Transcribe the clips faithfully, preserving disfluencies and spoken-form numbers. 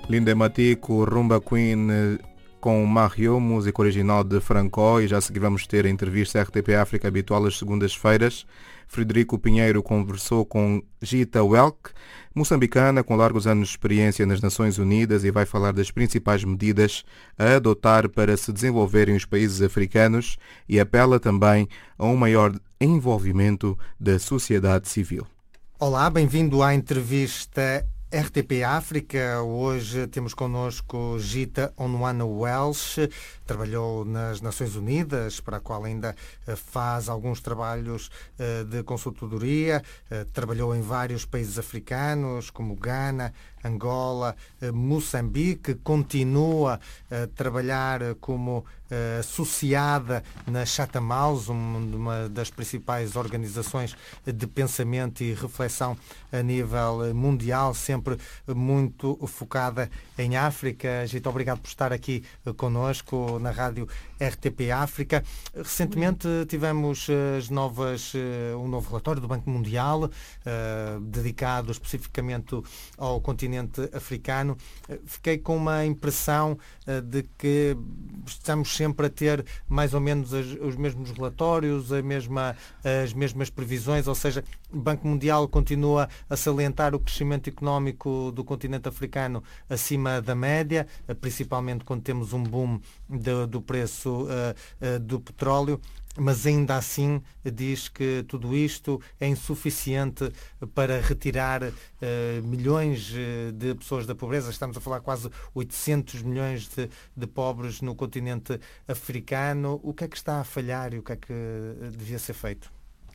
Linda Matico, Rumba Queen com Mario, música original de Franco, e já a seguir vamos ter a entrevista R T P África habitual às segundas-feiras. Frederico Pinheiro conversou com Gita Welk, moçambicana com largos anos de experiência nas Nações Unidas, e vai falar das principais medidas a adotar para se desenvolverem os países africanos, e apela também a um maior envolvimento da sociedade civil. Olá, bem-vindo à entrevista R T P África. Hoje temos connosco Gita Onwana Welsh, trabalhou nas Nações Unidas, para a qual ainda faz alguns trabalhos de consultoria, trabalhou em vários países africanos, como Ghana, Angola, Moçambique, continua a trabalhar como associada na Chatham House, uma das principais organizações de pensamento e reflexão a nível mundial, sempre muito focada em África. Gita, obrigado por estar aqui connosco na rádio R T P África. Recentemente tivemos as novas, um novo relatório do Banco Mundial, uh, dedicado especificamente ao continente africano. Fiquei com uma impressão uh, de que estamos sempre a ter mais ou menos as, os mesmos relatórios, a mesma, as mesmas previsões, ou seja, o Banco Mundial continua a salientar o crescimento económico do continente africano acima da média, principalmente quando temos um boom de, do preço uh, uh, do petróleo, mas ainda assim diz que tudo isto é insuficiente para retirar uh, milhões de pessoas da pobreza. Estamos a falar quase oitocentos milhões de, de pobres no continente africano. O que é que está a falhar e o que é que devia ser feito?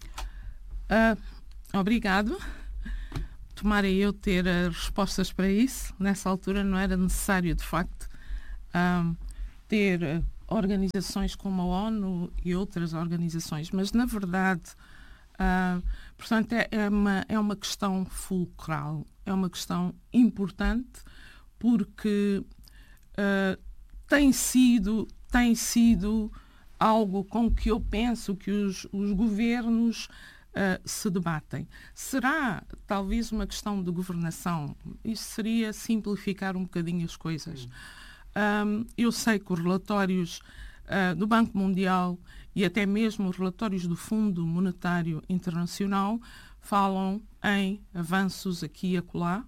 Uh, obrigado. Tomara eu ter as respostas para isso. Nessa altura não era necessário, de facto, um, ter organizações como a ONU e outras organizações, mas na verdade, uh, portanto, é, é, uma, é uma questão fulcral, é uma questão importante, porque uh, tem sido, tem sido algo com que eu penso que os, os governos Uh, se debatem. Será talvez uma questão de governação? Isso seria simplificar um bocadinho as coisas. Um, eu sei que os relatórios uh, do Banco Mundial e até mesmo os relatórios do Fundo Monetário Internacional falam em avanços aqui e acolá,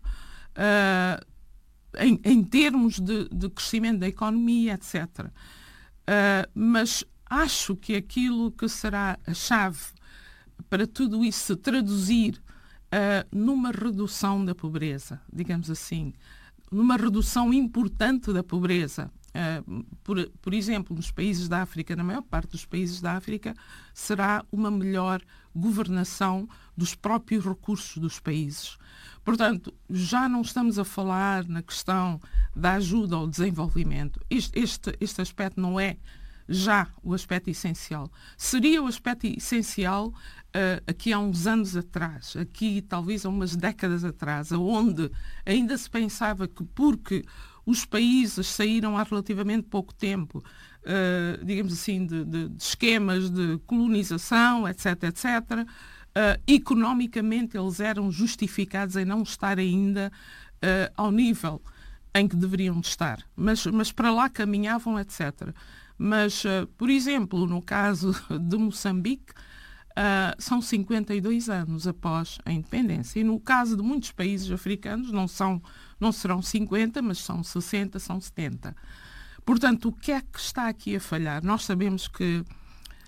uh, em, em termos de, de crescimento da economia, etcétera. Uh, mas acho que aquilo que será a chave para tudo isso se traduzir uh, numa redução da pobreza, digamos assim, numa redução importante da pobreza. Uh, por, por exemplo, nos países da África, na maior parte dos países da África, será uma melhor governação dos próprios recursos dos países. Portanto, já não estamos a falar na questão da ajuda ao desenvolvimento. Este, este, este aspecto não é já o aspecto essencial. Seria o aspecto essencial uh, aqui há uns anos atrás, aqui talvez há umas décadas atrás, onde ainda se pensava que porque os países saíram há relativamente pouco tempo, uh, digamos assim, de, de, de esquemas de colonização, etc, etcétera, uh, economicamente eles eram justificados em não estar ainda uh, ao nível em que deveriam estar. Mas, mas para lá caminhavam, etcétera. Mas, uh, por exemplo, no caso de Moçambique, uh, são cinquenta e dois anos após a independência. E no caso de muitos países africanos, não, são, não serão cinquenta, mas são sessenta, são setenta. Portanto, o que é que está aqui a falhar? Nós sabemos que uh,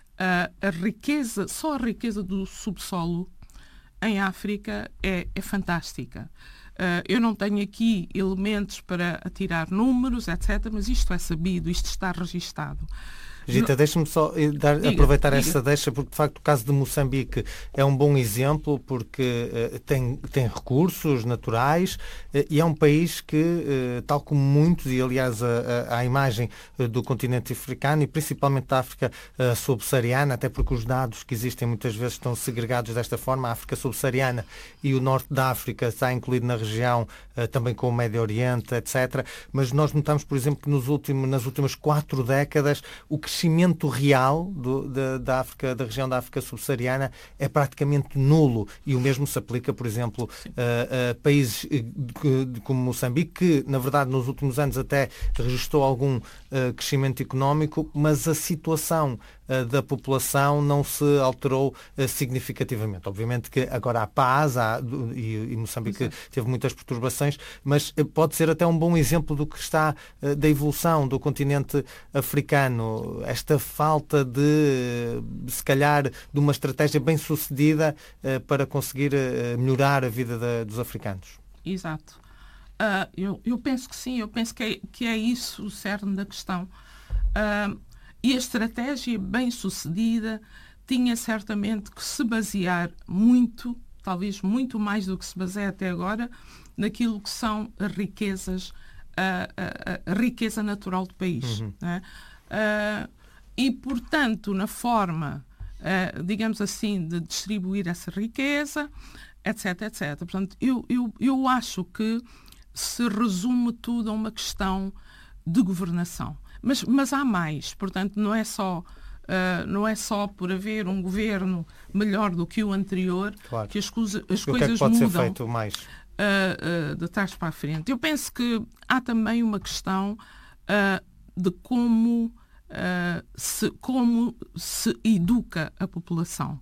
a riqueza, só a riqueza do subsolo em África é, é fantástica. Uh, eu não tenho aqui elementos para atirar números, etcétera, mas isto é sabido, isto está registado. Gita, no... deixa-me só dar, diga, aproveitar diga. essa deixa, porque de facto o caso de Moçambique é um bom exemplo, porque uh, tem, tem recursos naturais uh, e é um país que, uh, tal como muitos, e aliás a, a, a imagem uh, do continente africano e principalmente da África uh, subsaariana, até porque os dados que existem muitas vezes estão segregados desta forma, a África subsaariana e o norte da África está incluído na região, uh, também com o Médio Oriente, etcétera. Mas nós notamos, por exemplo, que nos últimos, nas últimas quatro décadas o que crescimento real do, da, da, África, da região da África subsaariana é praticamente nulo. E o mesmo se aplica, por exemplo, a, a países como Moçambique, que, na verdade, nos últimos anos até registrou algum uh, crescimento económico, mas a situação uh, da população não se alterou uh, significativamente. Obviamente que agora há paz há, e, e Moçambique Exato. teve muitas perturbações, mas uh, pode ser até um bom exemplo do que está uh, da evolução do continente africano. Esta falta de, uh, se calhar, de uma estratégia bem sucedida uh, para conseguir uh, melhorar a vida da, dos africanos. Exato. Uh, eu, eu penso que sim, eu penso que é, que é isso o cerne da questão. Uh, e a estratégia bem sucedida tinha certamente que se basear muito, talvez muito mais do que se baseia até agora, naquilo que são as riquezas, a, a, a riqueza natural do país. Uhum. Né? Uh, e, portanto, na forma, uh, digamos assim, de distribuir essa riqueza, etc, etcétera. Portanto, eu, eu, eu acho que se resume tudo a uma questão de governação. Mas, mas há mais, portanto, não é só, uh, não é só por haver um governo melhor do que o anterior claro. que as, coisa, as e coisas o que é que pode mudam ser feito mais? Uh, uh, de trás para a frente. Eu penso que há também uma questão uh, de como, uh, se, como se educa a população.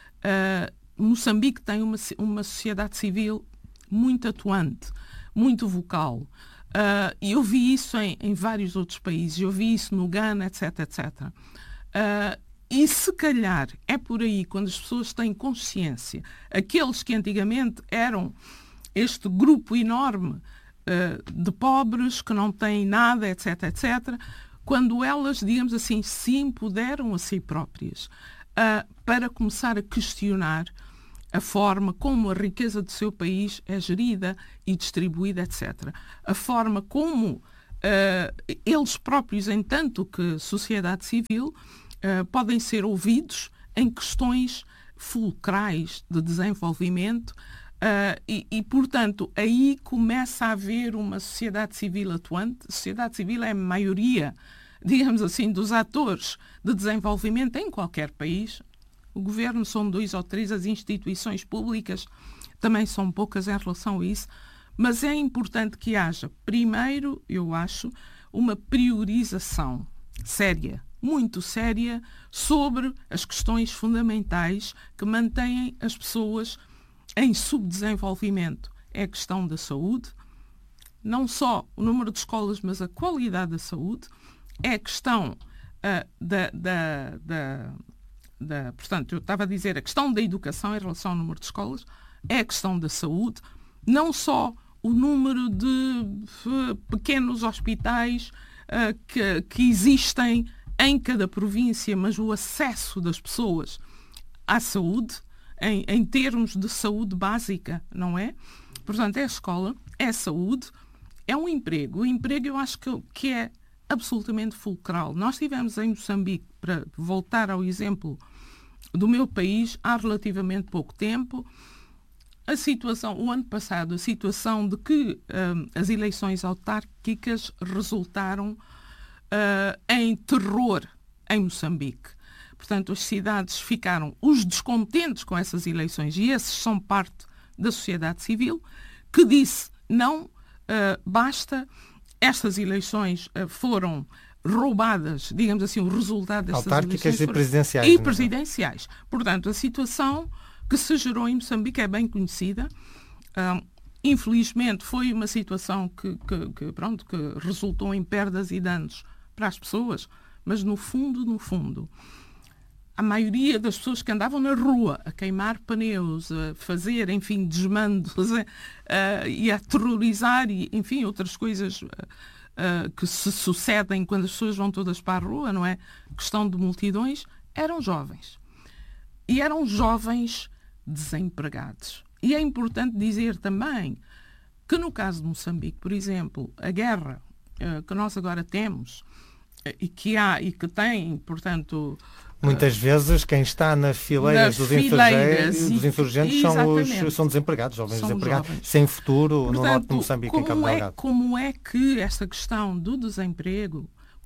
Uh, Moçambique tem uma, uma sociedade civil muito atuante, muito vocal. Uh, e eu vi isso em, em vários outros países. Eu vi isso no Ghana, etc, etcétera. Uh, e se calhar é por aí, quando as pessoas têm consciência, aqueles que antigamente eram este grupo enorme uh, de pobres que não têm nada, etc, etcétera, quando elas, digamos assim, se empoderam a si próprias uh, para começar a questionar a forma como a riqueza do seu país é gerida e distribuída, etcétera. A forma como uh, eles próprios, em tanto que sociedade civil, uh, podem ser ouvidos em questões fulcrais de desenvolvimento uh, e, e, portanto, aí começa a haver uma sociedade civil atuante. A sociedade civil é a maioria, digamos assim, dos atores de desenvolvimento em qualquer país. O governo são dois ou três, as instituições públicas também são poucas em relação a isso, mas é importante que haja, primeiro, eu acho, uma priorização séria, muito séria, sobre as questões fundamentais que mantêm as pessoas em subdesenvolvimento. É a questão da saúde, não só o número de escolas, mas a qualidade da saúde, é a questão uh, da... da, da Da, portanto, eu estava a dizer a questão da educação em relação ao número de escolas, é a questão da saúde, não só o número de uh, pequenos hospitais uh, que, que existem em cada província, mas o acesso das pessoas à saúde, em, em termos de saúde básica, não é? Portanto, é a escola, é a saúde, é um emprego. O emprego eu acho que, que é absolutamente fulcral. Nós tivemos em Moçambique, para voltar ao exemplo do meu país, há relativamente pouco tempo, a situação, o ano passado, a situação de que um, as eleições autárquicas resultaram uh, em terror em Moçambique. Portanto, as cidades ficaram, os descontentes com essas eleições, e esses são parte da sociedade civil, que disse, não, uh, basta, estas eleições uh, foram roubadas, digamos assim, o resultado destas autárquicas eleições e foram, presidenciais. E não? presidenciais. Portanto, a situação que se gerou em Moçambique é bem conhecida. Um, infelizmente, foi uma situação que, que, que, pronto, que resultou em perdas e danos para as pessoas, mas no fundo, no fundo, a maioria das pessoas que andavam na rua a queimar pneus, a fazer, enfim, desmandos, uh, e a aterrorizar, e, enfim, outras coisas... Uh, Uh, que se sucedem quando as pessoas vão todas para a rua, não é? Questão de multidões, eram jovens. E eram jovens desempregados. E é importante dizer também que no caso de Moçambique, por exemplo, a guerra uh, que nós agora temos uh, e que há e que tem, portanto... Muitas vezes quem está nas fileiras, nas dos, fileiras insurgentes, dos insurgentes são, os, são desempregados, jovens são desempregados, jovens. Sem futuro. Portanto, no norte de Moçambique, em Cabo Delgado. Como é que esta questão do desemprego,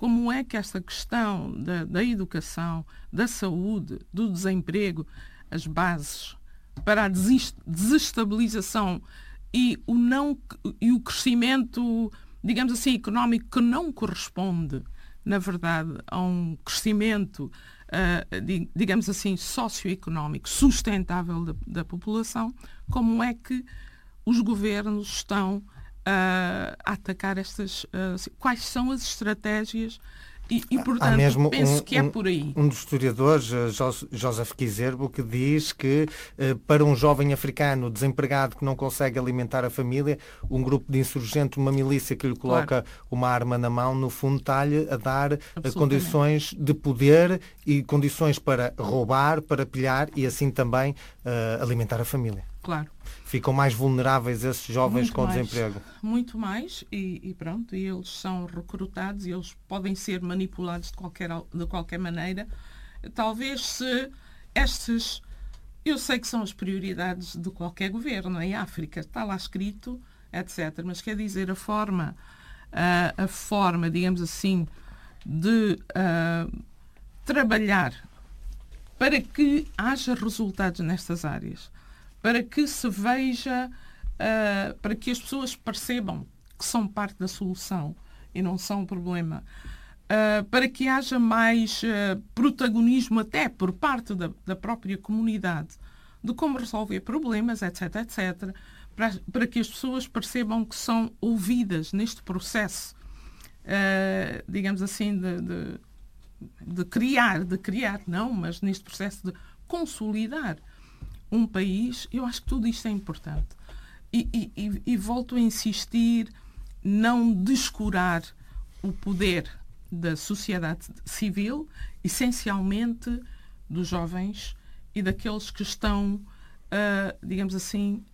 como é que esta questão da, da educação, da saúde, do desemprego, as bases para a desestabilização e o, não, e o crescimento, digamos assim, económico que não corresponde, na verdade, a um crescimento, uh, digamos assim, socioeconómico sustentável da, da população, como é que os governos estão uh, a atacar estas... Uh, quais são as estratégias e, e portanto, mesmo penso um, que é um, por aí. Um dos historiadores, Joseph Kizerbo, que diz que eh, para um jovem africano desempregado que não consegue alimentar a família, um grupo de insurgentes, uma milícia que lhe coloca claro. uma arma na mão, no fundo está-lhe a dar condições de poder e condições para roubar, para pilhar e assim também uh, alimentar a família. Claro. Ficam mais vulneráveis esses jovens muito com mais, desemprego. Muito mais, e, e pronto, e eles são recrutados e eles podem ser manipulados de qualquer, de qualquer maneira. Talvez se estes... Eu sei que são as prioridades de qualquer governo em África, está lá escrito, etcétera. Mas quer dizer, a forma, a, a forma, digamos assim, de uh, trabalhar para que haja resultados nestas áreas, para que se veja, uh, para que as pessoas percebam que são parte da solução e não são um problema, uh, para que haja mais uh, protagonismo até por parte da, da própria comunidade de como resolver problemas, etc, etcétera, para, para que as pessoas percebam que são ouvidas neste processo, uh, digamos assim, de, de, de criar, de criar, não, mas neste processo de consolidar um país. Eu acho que tudo isto é importante. E, e, e volto a insistir, não descurar o poder da sociedade civil, essencialmente dos jovens e daqueles que estão, uh, digamos assim,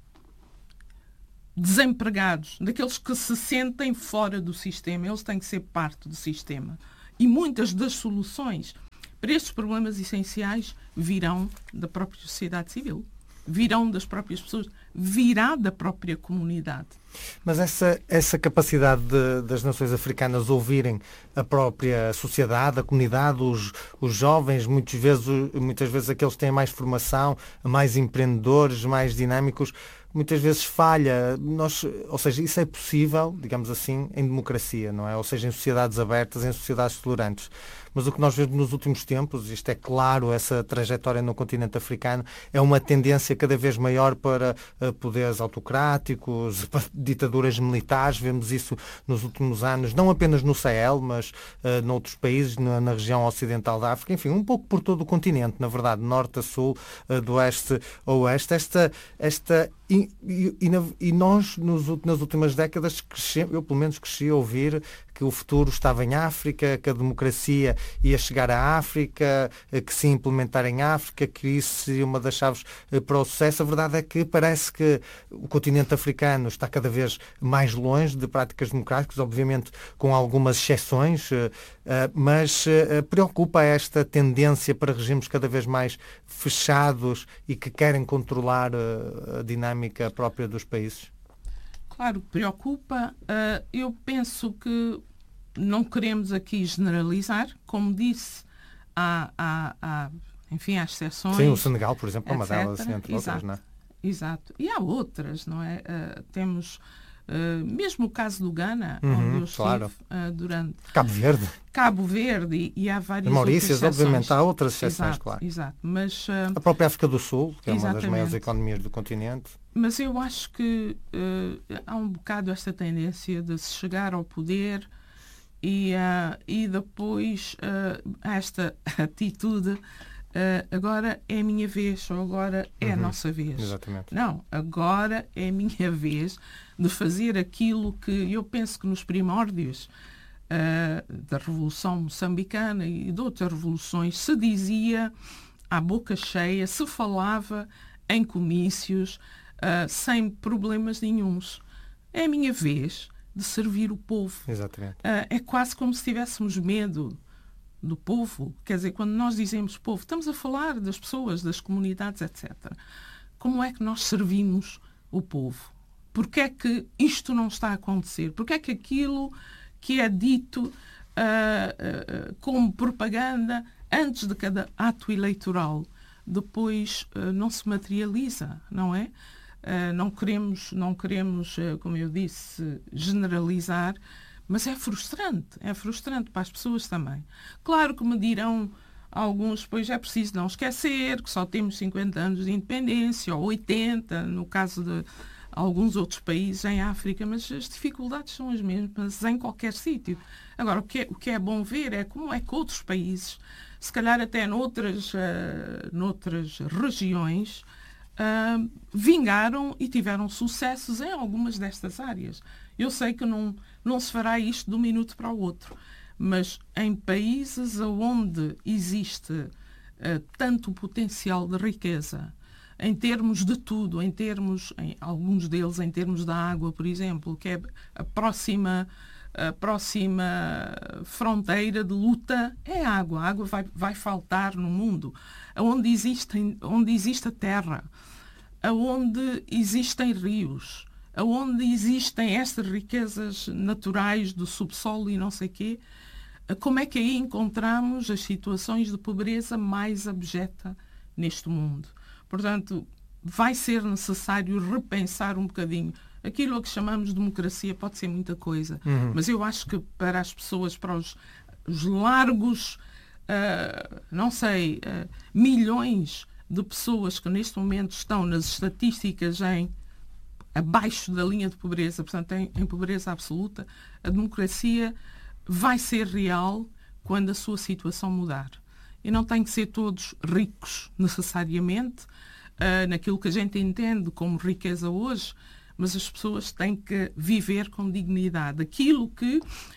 desempregados, daqueles que se sentem fora do sistema. Eles têm que ser parte do sistema. E muitas das soluções para estes problemas essenciais virão da própria sociedade civil, virão das próprias pessoas, virá da própria comunidade. Mas essa, essa capacidade de, das nações africanas ouvirem a própria sociedade, a comunidade, os, os jovens, muitas vezes, muitas vezes aqueles que têm mais formação, mais empreendedores, mais dinâmicos, muitas vezes falha. Nós, ou seja, isso é possível, digamos assim, em democracia, não é? Ou seja, em sociedades abertas, em sociedades tolerantes. Mas o que nós vemos nos últimos tempos, isto é claro, essa trajetória no continente africano, é uma tendência cada vez maior para uh, poderes autocráticos, para ditaduras militares. Vemos isso nos últimos anos, não apenas no Sahel, mas uh, noutros países, na, na região ocidental da África, enfim, um pouco por todo o continente, na verdade, norte a sul, uh, do oeste a oeste. Esta, esta E, e, e, na, e nós, nos, nas últimas décadas, cresci, eu pelo menos cresci a ouvir que o futuro estava em África, que a democracia ia chegar à África, que se implementar em África, que isso seria uma das chaves para o sucesso. A verdade é que parece que o continente africano está cada vez mais longe de práticas democráticas, obviamente com algumas exceções, mas preocupa esta tendência para regimes cada vez mais fechados e que querem controlar a dinâmica própria dos países? Claro, preocupa. Eu penso que não queremos aqui generalizar. Como disse, há, há, há enfim, há exceções. Sim, o Senegal, por exemplo, é uma etcétera. delas, entre Exato, outras, não é? Exato. E há outras, não é? Uh, temos uh, mesmo o caso do Ghana, uhum, onde eu estive claro. uh, durante... Cabo Verde. Cabo Verde e, e há várias Maurícias, outras exceções. obviamente, há outras exceções, exato, claro. Exato, mas... Uh, a própria África do Sul, que é exatamente. uma das maiores economias do continente. Mas eu acho que uh, há um bocado esta tendência de se chegar ao poder e, uh, e depois uh, esta atitude, uh, agora é a minha vez ou agora é uhum, a nossa vez. Exatamente. Não, agora é a minha vez de fazer aquilo que eu penso que nos primórdios uh, da Revolução Moçambicana e de outras revoluções se dizia à boca cheia, se falava em comícios, Uh, sem problemas nenhuns. É a minha vez de servir o povo. Exatamente. Uh, é quase como se tivéssemos medo do povo. Quer dizer, quando nós dizemos povo, estamos a falar das pessoas, das comunidades, etcétera. Como é que nós servimos o povo? Porquê é que isto não está a acontecer? Porquê é que aquilo que é dito uh, uh, como propaganda antes de cada ato eleitoral, depois uh, não se materializa, não é? Uh, não queremos, não queremos uh, como eu disse, generalizar, mas é frustrante, é frustrante para as pessoas também. Claro que me dirão alguns, pois é preciso não esquecer que só temos cinquenta anos de independência, ou oitenta, no caso de alguns outros países em África, mas as dificuldades são as mesmas em qualquer sítio. Agora, o que, é, o que é bom ver é como é que outros países, se calhar até noutras, uh, noutras regiões, uh, vingaram e tiveram sucessos em algumas destas áreas. Eu sei que não, não se fará isto de um minuto para o outro, mas em países onde existe uh, tanto potencial de riqueza, em termos de tudo, em termos, em alguns deles em termos da água, por exemplo, que é a próxima, a próxima fronteira de luta, é a água. A água vai, vai faltar no mundo. Onde, existem, onde existe a terra, onde existem rios, onde existem estas riquezas naturais do subsolo e não sei quê, como é que aí encontramos as situações de pobreza mais abjeta neste mundo? Portanto, vai ser necessário repensar um bocadinho. Aquilo a que chamamos de democracia pode ser muita coisa, uhum. mas eu acho que para as pessoas, para os, os largos, uh, não sei, uh, milhões de pessoas que neste momento estão nas estatísticas em abaixo da linha de pobreza, portanto, em, em pobreza absoluta, a democracia vai ser real quando a sua situação mudar. E não tem que ser todos ricos, necessariamente, uh, naquilo que a gente entende como riqueza hoje, mas as pessoas têm que viver com dignidade. Aquilo que,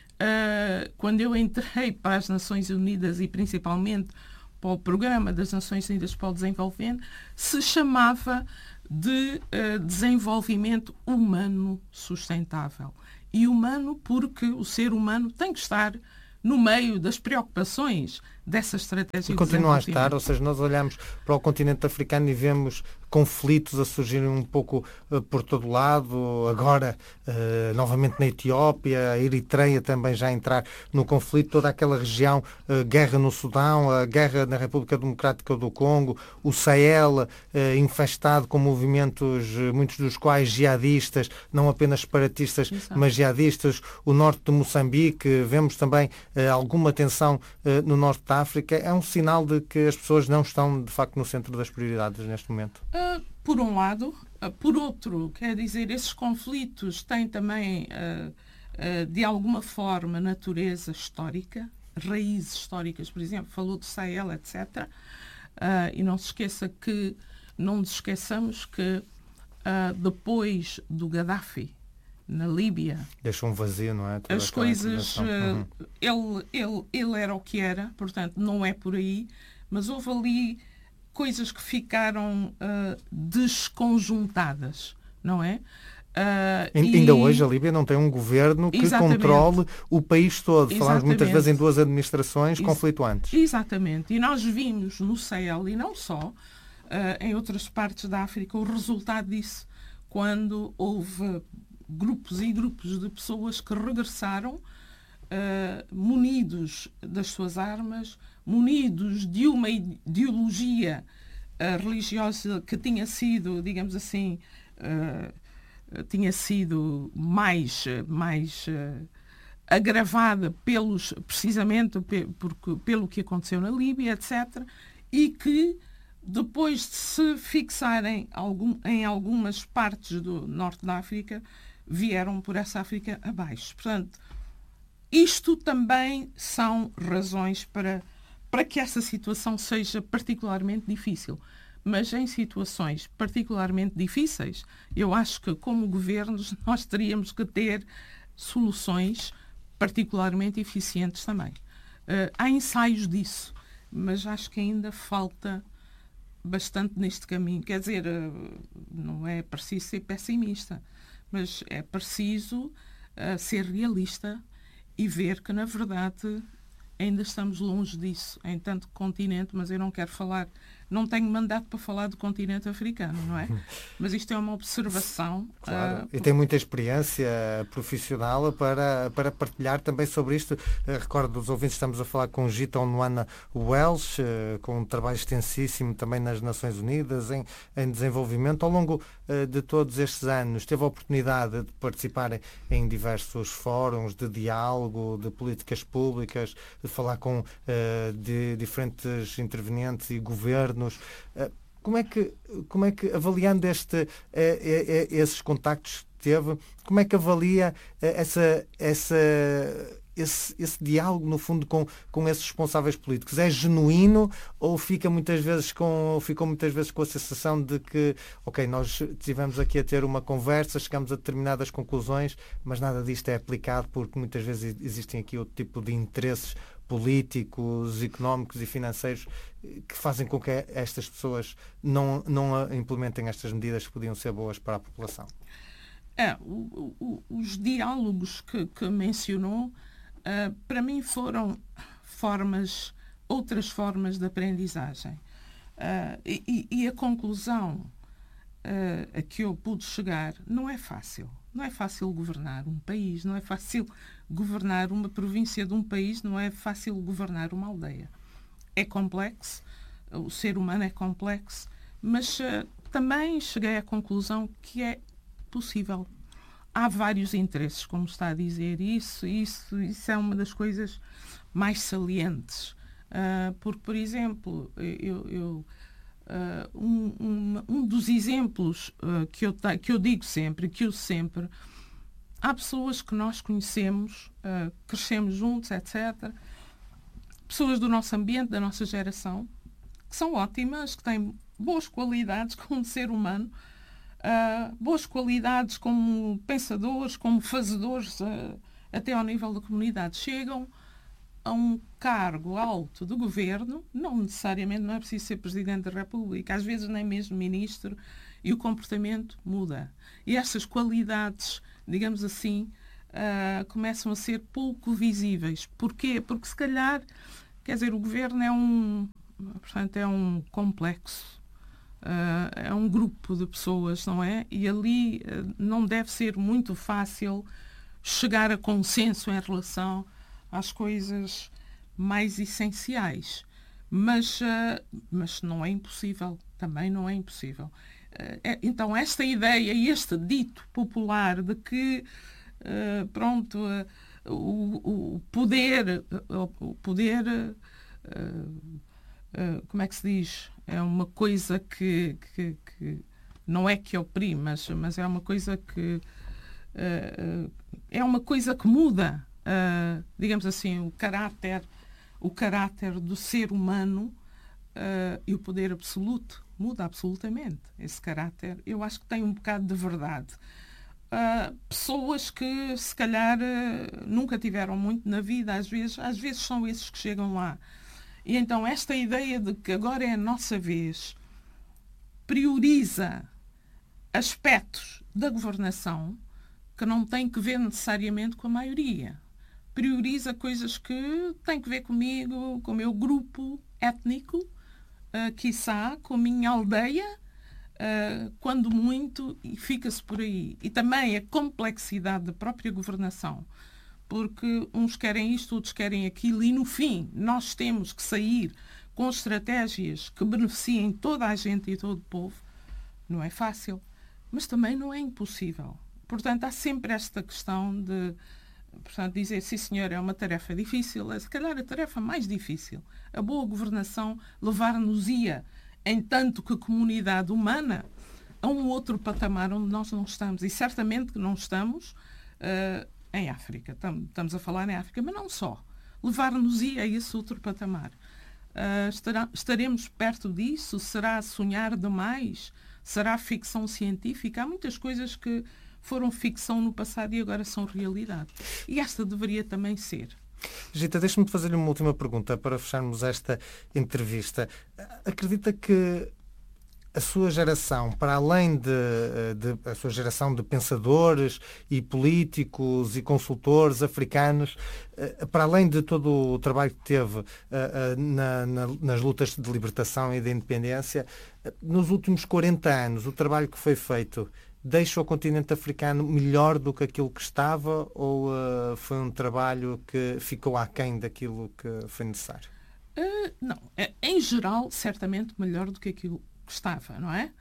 uh, quando eu entrei para as Nações Unidas e principalmente para o Programa das Nações Unidas para o Desenvolvimento, se chamava de uh, desenvolvimento humano sustentável. E humano porque o ser humano tem que estar no meio das preocupações dessa estratégia e de continua a estar, ou seja, nós olhamos para o continente africano e vemos conflitos a surgirem um pouco uh, por todo lado, agora uh, novamente na Etiópia, a Eritreia também já a entrar no conflito, toda aquela região, uh, guerra no Sudão, a guerra na República Democrática do Congo, o Sahel uh, infestado com movimentos, uh, muitos dos quais jihadistas, não apenas separatistas, Exato. mas jihadistas, o norte de Moçambique, vemos também uh, alguma tensão uh, no norte da África. É um sinal de que as pessoas não estão, de facto, no centro das prioridades neste momento? Uh, por um lado. Uh, por outro, quer dizer, esses conflitos têm também, uh, uh, de alguma forma, natureza histórica, raízes históricas, por exemplo, falou do Sahel, etcétera. Uh, e não se esqueça que, não nos esqueçamos que uh, depois do Gaddafi, na Líbia, deixou um vazio, não é? Toda as coisas, uhum. ele, ele, ele era o que era, portanto não é por aí, mas houve ali coisas que ficaram uh, desconjuntadas, não é? Uh, Ainda e... hoje a Líbia não tem um governo que Exatamente. controle o país todo. Exatamente. Falamos muitas vezes em duas administrações Ex conflituantes. Exatamente. E nós vimos no Sahel, e não só, uh, em outras partes da África, o resultado disso, quando houve grupos e grupos de pessoas que regressaram uh, munidos das suas armas, munidos de uma ideologia uh, religiosa que tinha sido, digamos assim, uh, tinha sido mais, mais uh, agravada pelos, precisamente pe, porque, pelo que aconteceu na Líbia, etcétera, e que depois de se fixarem algum, em algumas partes do norte da África, vieram por essa África abaixo. Portanto, isto também são razões para, para que essa situação seja particularmente difícil. Mas em situações particularmente difíceis, eu acho que, como governos, nós teríamos que ter soluções particularmente eficientes também. Uh, há ensaios disso, mas acho que ainda falta bastante neste caminho. Quer dizer, uh, não é preciso ser pessimista, mas é preciso uh, ser realista e ver que, na verdade, ainda estamos longe disso em tanto continente, mas eu não quero falar não tenho mandato para falar do continente africano, não é? Mas isto é uma observação. Claro, uh, e tem muita experiência profissional para, para partilhar também sobre isto. Uh, recordo dos ouvintes, estamos a falar com Gita Onuana Welsh, uh, com um trabalho extensíssimo também nas Nações Unidas, em, em desenvolvimento. Ao longo uh, de todos estes anos, teve a oportunidade de participar em, em diversos fóruns de diálogo, de políticas públicas, de falar com uh, de diferentes intervenientes e governos. Como é que, como é que avaliando este, esses contactos que teve, como é que avalia essa, essa, esse, esse diálogo, no fundo, com, com esses responsáveis políticos? É genuíno ou fica muitas vezes com, ficou muitas vezes com a sensação de que, ok, nós estivemos aqui a ter uma conversa, chegamos a determinadas conclusões, mas nada disto é aplicado porque muitas vezes existem aqui outro tipo de interesses políticos, económicos e financeiros que fazem com que estas pessoas não, não implementem estas medidas que podiam ser boas para a população? É, o, o, os diálogos que, que mencionou, uh, para mim foram formas, outras formas de aprendizagem. Uh, e, e a conclusão uh, a que eu pude chegar não é fácil. Não é fácil governar um país, não é fácil governar uma província de um país, não é fácil governar uma aldeia. É complexo, o ser humano é complexo, mas uh, também cheguei à conclusão que é possível. Há vários interesses, como está a dizer, isso, isso, isso é uma das coisas mais salientes. Uh, porque, por exemplo, eu... eu Uh, um, um, um dos exemplos uh, que, eu, que eu digo sempre, que eu sempre, há pessoas que nós conhecemos, uh, crescemos juntos, etcétera. Pessoas do nosso ambiente, da nossa geração, que são ótimas, que têm boas qualidades como ser humano, uh, boas qualidades como pensadores, como fazedores, uh, até ao nível da comunidade. Chegam a um cargo alto do governo, não necessariamente, não é preciso ser Presidente da República, às vezes nem mesmo Ministro, e o comportamento muda. E essas qualidades, digamos assim, uh, começam a ser pouco visíveis. Porquê? Porque se calhar, quer dizer, o governo é um, portanto, é um complexo, uh, é um grupo de pessoas, não é? E ali uh, não deve ser muito fácil chegar a consenso em relação às coisas mais essenciais. Mas, uh, mas não é impossível. Também não é impossível. Uh, é, então, esta ideia e este dito popular de que, uh, pronto, uh, o, o poder, o poder uh, uh, como é que se diz? É uma coisa que, que, que não é que oprime, mas, mas é uma coisa que uh, é uma coisa que muda. Uh, digamos assim, o caráter, o caráter do ser humano uh, e o poder absoluto muda absolutamente esse caráter. Eu acho que tem um bocado de verdade. Uh, pessoas que se calhar uh, nunca tiveram muito na vida, às vezes, às vezes são esses que chegam lá. E então esta ideia de que agora é a nossa vez prioriza aspectos da governação que não têm que ver necessariamente com a maioria. Prioriza coisas que têm que ver comigo, com o meu grupo étnico, uh, quiçá, com a minha aldeia, uh, quando muito, e fica-se por aí. E também a complexidade da própria governação, porque uns querem isto, outros querem aquilo, e no fim nós temos que sair com estratégias que beneficiem toda a gente e todo o povo. Não é fácil, mas também não é impossível. Portanto, há sempre esta questão de, portanto, dizer, sim senhor, é uma tarefa difícil, é se calhar a tarefa mais difícil. A boa governação levar-nos-ia, em tanto que comunidade humana, a um outro patamar onde nós não estamos. E certamente que não estamos uh, em África. Estamos a falar em África, mas não só. Levar-nos-ia a esse outro patamar. Uh, estará, estaremos perto disso? Será sonhar demais? Será ficção científica? Há muitas coisas que foram ficção no passado e agora são realidade. E esta deveria também ser. Gita, deixe-me fazer-lhe uma última pergunta para fecharmos esta entrevista. Acredita que a sua geração, para além de, de a sua geração de pensadores e políticos e consultores africanos, para além de todo o trabalho que teve na, na, nas lutas de libertação e de independência, nos últimos quarenta anos, o trabalho que foi feito deixa o continente africano melhor do que aquilo que estava, ou uh, foi um trabalho que ficou aquém daquilo que foi necessário? Uh, não, em geral, certamente melhor do que aquilo que estava, não é?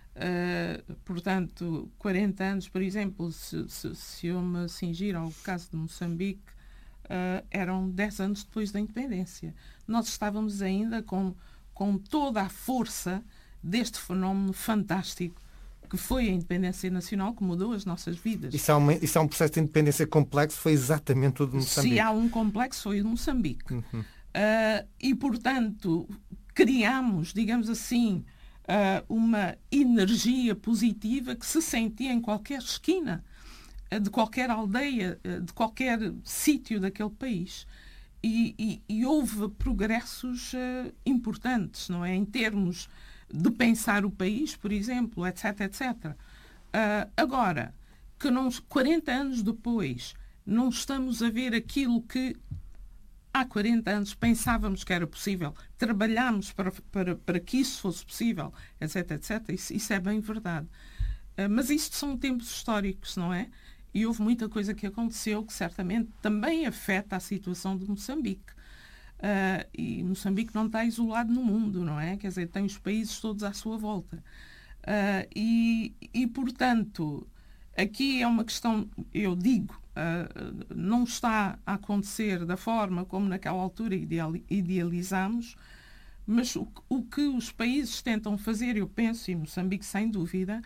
Uh, portanto, quarenta anos, por exemplo, se, se, se eu me cingir ao caso de Moçambique, uh, eram dez anos depois da independência. Nós estávamos ainda com, com toda a força deste fenómeno fantástico que foi a independência nacional, que mudou as nossas vidas. Isso é, uma, isso é um processo de independência complexo, foi exatamente o de Moçambique. Se há um complexo, foi o de Moçambique. Uhum. Uh, e, portanto, criámos, digamos assim, uh, uma energia positiva que se sentia em qualquer esquina, uh, de qualquer aldeia, uh, de qualquer sítio daquele país. E, e, e houve progressos uh, importantes, não é? Em termos de pensar o país, por exemplo, etc, etcétera. Uh, agora, que não, quarenta anos depois, não estamos a ver aquilo que há quarenta anos pensávamos que era possível, trabalhámos para, para, para que isso fosse possível, etc, etcétera. Isso, isso é bem verdade. Uh, mas isto são tempos históricos, não é? E houve muita coisa que aconteceu que certamente também afeta a situação de Moçambique. Uh, e Moçambique não está isolado no mundo, não é? Quer dizer, tem os países todos à sua volta. Uh, e, e, portanto, aqui é uma questão, eu digo, uh, não está a acontecer da forma como naquela altura ideal, idealizamos, mas o, o que os países tentam fazer, eu penso, e Moçambique sem dúvida,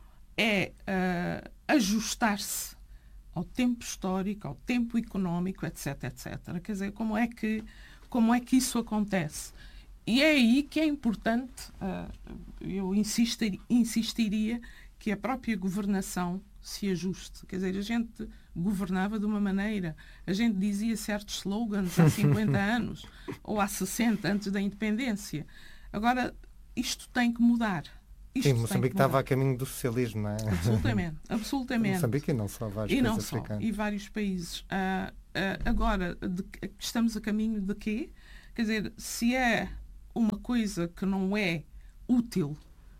é uh, ajustar-se ao tempo histórico, ao tempo económico, etc, etcétera. Quer dizer, como é que Como é que isso acontece? E é aí que é importante, uh, eu insistir, insistiria, que a própria governação se ajuste. Quer dizer, a gente governava de uma maneira, a gente dizia certos slogans há cinquenta anos, ou há sessenta, antes da independência. Agora, isto tem que mudar. Isto Sim, Moçambique estava a caminho do socialismo, não é? Absolutamente, absolutamente. Moçambique e não só, vários e países não só, africanos. e vários países. Uh, uh, agora, de, estamos a caminho de quê? Quer dizer, se é uma coisa que não é útil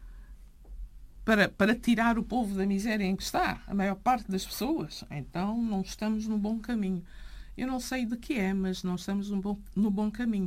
para, para tirar o povo da miséria em que está, a maior parte das pessoas, então não estamos no bom caminho. Eu não sei de que é, mas não estamos no bom, no bom caminho.